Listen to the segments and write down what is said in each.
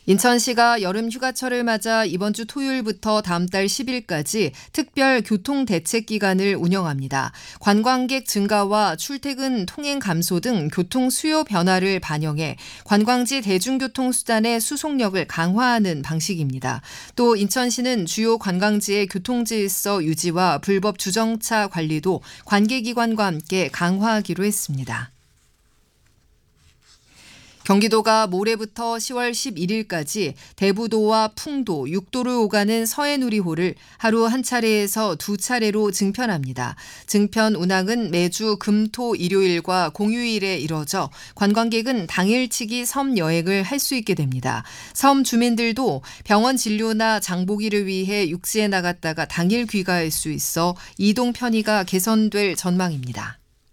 인천시가 여름 휴가철을 맞아 이번 주 토요일부터 다음 달 10일까지 특별 교통 대책 기간을 운영합니다. 관광객 증가와 출퇴근 통행 감소 등 교통 수요 변화를 반영해 관광지 대중교통 수단의 수속력을 강화하는 방식입니다. 또 인천시는 주요 관광지의 교통질서 유지와 불법 주정차 관리도 관계기관과 함께 강화하기로 했습니다. 경기도가 모레부터 10월 11일까지 대부도와 풍도, 육도를 오가는 서해누리호를 하루 한 차례에서 두 차례로 증편합니다. 증편 운항은 매주 금, 토, 일요일과 공휴일에 이뤄져 관광객은 당일치기 섬 여행을 할 수 있게 됩니다. 섬 주민들도 병원 진료나 장보기를 위해 육지에 나갔다가 당일 귀가할 수 있어 이동 편의가 개선될 전망입니다.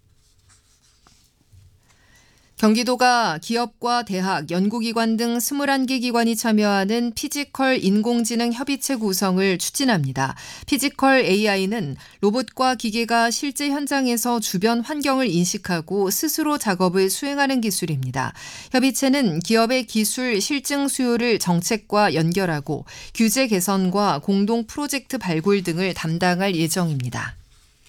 경기도가 기업과 대학, 연구기관 등 21개 기관이 참여하는 피지컬 인공지능 협의체 구성을 추진합니다. 피지컬 AI는 로봇과 기계가 실제 현장에서 주변 환경을 인식하고 스스로 작업을 수행하는 기술입니다. 협의체는 기업의 기술 실증 수요를 정책과 연결하고 규제 개선과 공동 프로젝트 발굴 등을 담당할 예정입니다.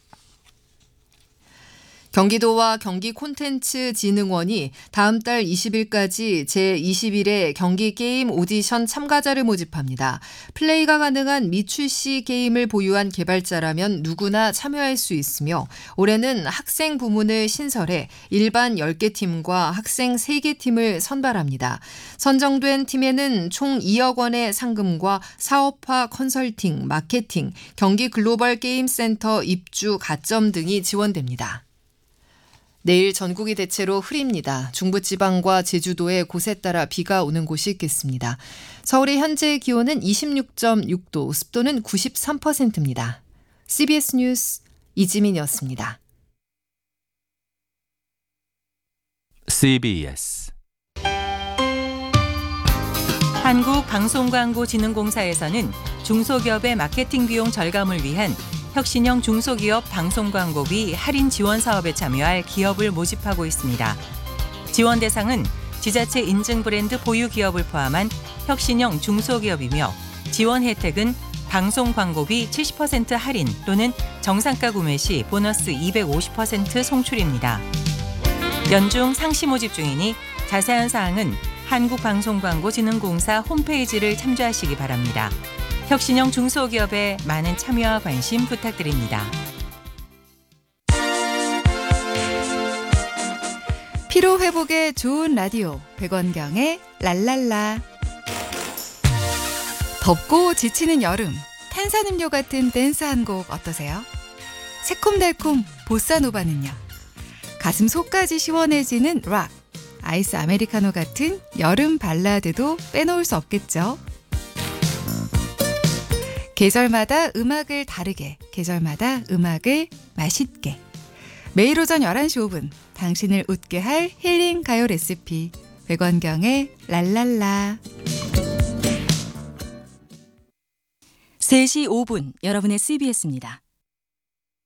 경기도와 경기콘텐츠진흥원이 다음 달 20일까지 제21회 경기게임 오디션 참가자를 모집합니다. 플레이가 가능한 미출시 게임을 보유한 개발자라면 누구나 참여할 수 있으며 올해는 학생 부문을 신설해 일반 10개 팀과 학생 3개 팀을 선발합니다. 선정된 팀에는 총 2억 원의 상금과 사업화 컨설팅, 마케팅, 경기 글로벌 게임센터 입주 가점 등이 지원됩니다. 내일 전국이 대체로 흐립니다. 중부지방과 제주도에 곳에 따라 비가 오는 곳이 있겠습니다. 서울의 현재 기온은 26.6도, 습도는 93%입니다. CBS 뉴스 이지민이었습니다. CBS 한국방송광고진흥공사에서는 중소기업의 마케팅 비용 절감을 위한 혁신형 중소기업 방송광고비 할인 지원 사업에 참여할 기업을 모집하고 있습니다. 지원 대상은 지자체 인증 브랜드 보유 기업을 포함한 혁신형 중소기업이며 지원 혜택은 방송 광고비 70% 할인 또는 정상가 구매 시 보너스 250% 송출입니다. 연중 상시 모집 중이니 자세한 사항은 한국방송광고진흥공사 홈페이지를 참조하시기 바랍니다. 혁신형 중소기업에 많은 참여와 관심 부탁드립니다. 피로 회복에 좋은 라디오 백원경의 랄랄라. 덥고 지치는 여름, 탄산음료 같은 댄스 한 곡 어떠세요? 새콤달콤 보사노바는요? 가슴 속까지 시원해지는 락, 아이스 아메리카노 같은 여름 발라드도 빼놓을 수 없겠죠? 계절마다 음악을 다르게, 계절마다 음악을 맛있게. 매일 오전 11시 5분, 당신을 웃게 할 힐링 가요 레시피. 백원경의 랄랄라. 3시 5분, 여러분의 CBS입니다.